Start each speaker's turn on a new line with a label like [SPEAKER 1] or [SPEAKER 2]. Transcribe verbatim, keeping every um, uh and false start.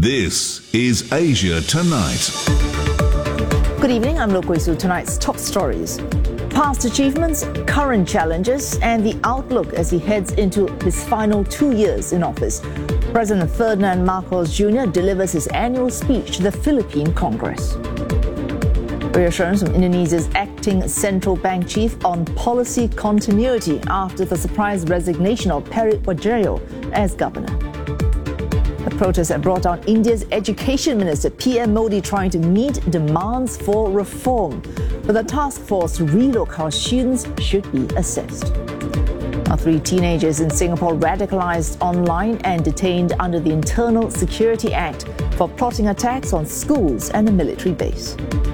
[SPEAKER 1] This is Asia Tonight.
[SPEAKER 2] Good evening, I'm Lo Koi-Su. Tonight's top stories. Past achievements, current challenges, and the outlook as he heads into his final two years in office. President Ferdinand Marcos Junior delivers his annual speech to the Philippine Congress. Reassurance from Indonesia's acting central bank chief on policy continuity after the surprise resignation of Peri Warjio as governor. The protests have brought down India's education minister, P M Modi, trying to meet demands for reform, with a task force to relook how students should be assessed. Now, three teenagers in Singapore radicalized online and detained under the Internal Security Act for plotting attacks on schools and a military base.